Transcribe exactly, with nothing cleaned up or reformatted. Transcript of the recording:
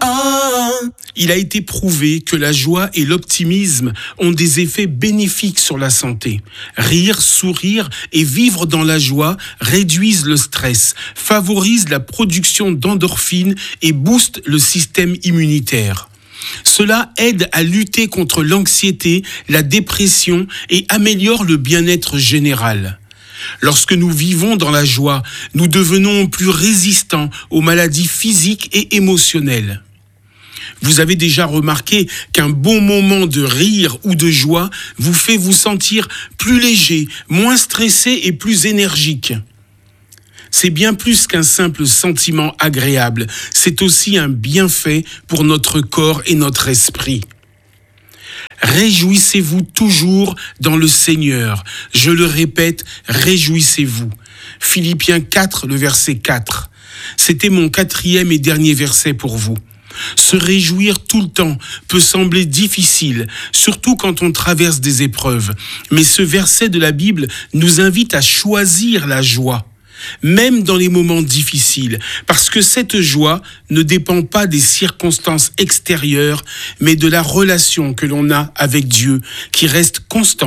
Ah, il a été prouvé que la joie et l'optimisme ont des effets bénéfiques sur la santé. Rire, sourire et vivre dans la joie réduisent le stress, favorisent la production d'endorphines et boostent le système immunitaire. Cela aide à lutter contre l'anxiété, la dépression et améliore le bien-être général. Lorsque nous vivons dans la joie, nous devenons plus résistants aux maladies physiques et émotionnelles. Vous avez déjà remarqué qu'un bon moment de rire ou de joie vous fait vous sentir plus léger, moins stressé et plus énergique. C'est bien plus qu'un simple sentiment agréable, c'est aussi un bienfait pour notre corps et notre esprit. Réjouissez-vous toujours dans le Seigneur. Je le répète, réjouissez-vous. Philippiens quatre, le verset quatre. C'était mon quatrième et dernier verset pour vous. Se réjouir tout le temps peut sembler difficile, surtout quand on traverse des épreuves. Mais ce verset de la Bible nous invite à choisir la joie, même dans les moments difficiles, parce que cette joie ne dépend pas des circonstances extérieures, mais de la relation que l'on a avec Dieu, qui reste constante.